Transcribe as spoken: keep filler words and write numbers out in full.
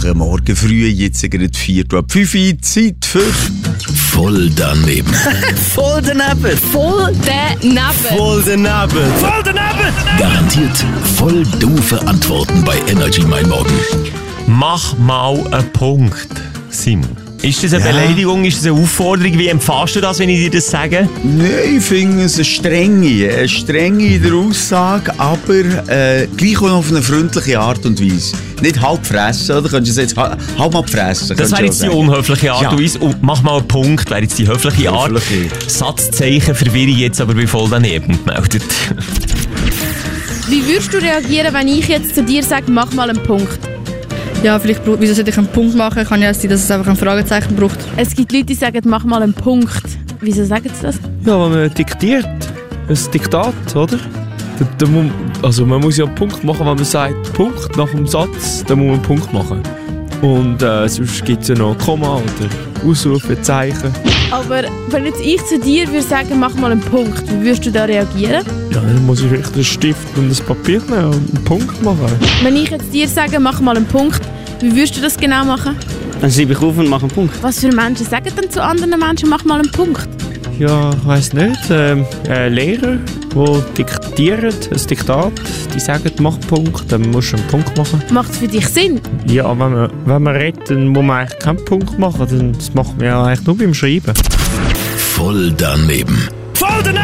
machen. Morgen früh, jetzt gerade vier ab fünf Uhr, Zeit für... Voll daneben. Voll daneben. Voll daneben. Voll daneben. Voll daneben. Garantiert voll doofe Antworten bei Energy Mein Morgen. Mach mal einen Punkt, Simon. Ist das eine ja. Beleidigung, ist das eine Aufforderung? Wie empfasst du das, wenn ich dir das sage? Nein, ich finde es eine strenge, eine strenge in der Aussage, aber äh, gleich auch auf eine freundliche Art und Weise. Nicht halb fressen, oder? Könntest du jetzt halb mal fressen? Das wäre jetzt die unhöfliche Art ja. und Weise. Und mach mal einen Punkt, wäre jetzt die höfliche Art. Höfliche. Satzzeichen verwirre ich jetzt aber bei voll daneben gemeldet. Wie würdest du reagieren, wenn ich jetzt zu dir sage, mach mal einen Punkt? Ja, vielleicht, wieso sollte ich einen Punkt machen? Kann ja sein, dass es einfach ein Fragezeichen braucht. Es gibt Leute, die sagen, mach mal einen Punkt. Wieso sagen sie das? Ja, weil man diktiert. Ein Diktat, oder? Da, da muss, also man muss ja einen Punkt machen, wenn man sagt Punkt nach dem Satz, dann muss man einen Punkt machen. Und äh, sonst gibt es ja noch Komma oder Ausrufezeichen. Aber wenn jetzt ich zu dir würde sagen, mach mal einen Punkt, wie würdest du da reagieren? Ja, dann muss ich vielleicht einen Stift und ein Papier nehmen und einen Punkt machen. Wenn ich jetzt dir sage, mach mal einen Punkt, wie würdest du das genau machen? Dann schreibe ich auf und mache einen Punkt. Was für Menschen sagen denn zu anderen Menschen, mach mal einen Punkt? Ja, ich weiss nicht. Ähm, äh, Lehrer, die diktieren, ein Diktat, die sagen, mach einen Punkt, dann musst du einen Punkt machen. Macht es für dich Sinn? Ja, wenn man, wenn man redet, dann muss man eigentlich keinen Punkt machen. Dann, das macht man ja eigentlich nur beim Schreiben. Voll daneben.